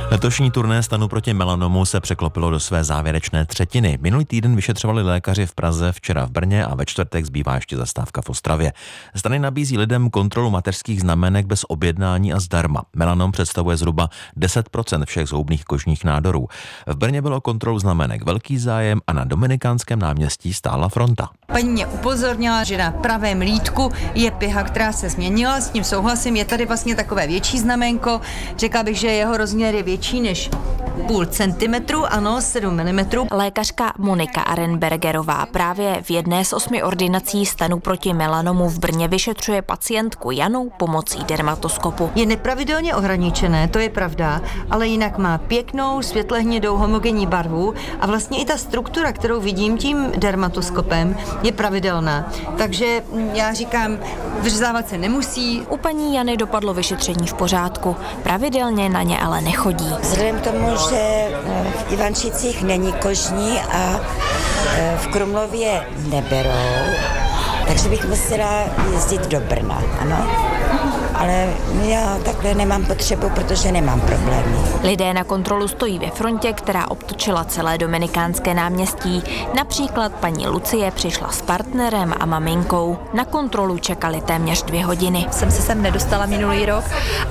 Letošní turné stanu proti melanomu se překlopilo do své závěrečné třetiny. Minulý týden vyšetřovali lékaři v Praze, včera v Brně a ve čtvrtek zbývá ještě zastávka v Ostravě. Stany nabízí lidem kontrolu mateřských znamenek bez objednání a zdarma. Melanom představuje zhruba 10% všech zhoubných kožních nádorů. V Brně bylo kontrolu znamenek velký zájem a na Dominikánském náměstí stála fronta. Paní mě upozornila, že na pravém lítku je piha, která se změnila, s tím souhlasím, je tady vlastně takové větší znamenko, řekla bych, že jeho rozměr je větší než 0,5 centimetru, ano, 7 mm. Lékařka Monika Arenbergerová právě v jedné z 8 ordinací stanu proti melanomu v Brně vyšetřuje pacientku Janu pomocí dermatoskopu. Je nepravidelně ohraničené, to je pravda, ale jinak má pěknou, světlehnědou, homogenní barvu a vlastně i ta struktura, kterou vidím tím dermatoskopem, je pravidelná. Takže já říkám, vyřezávat se nemusí. U paní Jany dopadlo vyšetření v pořádku. Pravidelně na ně ale nechodí. Vzhledem k tomu, že v Ivančicích není kožní a v Krumlově neberou, takže bych musela jezdit do Brna, ano. Ale já takhle nemám potřebu, protože nemám problémy. Lidé na kontrolu stojí ve frontě, která obtočila celé Dominikánské náměstí. Například paní Lucie přišla s partnerem a maminkou. Na kontrolu čekali téměř 2 hodiny. Jsem se sem nedostala minulý rok,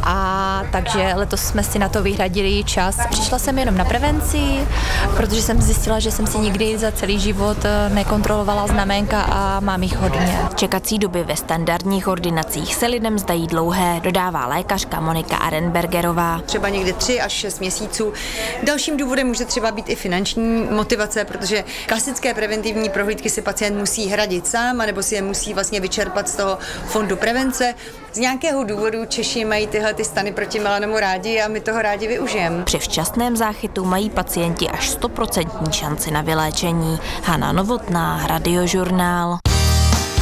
a takže letos jsme si na to vyhradili čas. Přišla jsem jenom na prevenci, protože jsem zjistila, že jsem si nikdy za celý život nekontrolovala znamenka a mám jich hodně. Čekací doby ve standardních ordinacích se lidem zdají dlouhé, dodává lékařka Monika Arenbergerová. Třeba někde 3 až 6 měsíců. Dalším důvodem může třeba být i finanční motivace, protože klasické preventivní prohlídky si pacient musí hradit sám, anebo si je musí vlastně vyčerpat z toho fondu prevence. Z nějakého důvodu Češi mají tyhle stany proti melanomu rádi a my toho rádi využijeme. Při včasném záchytu mají pacienti až 100% šanci na vyléčení. Hana Novotná, Radiožurnál.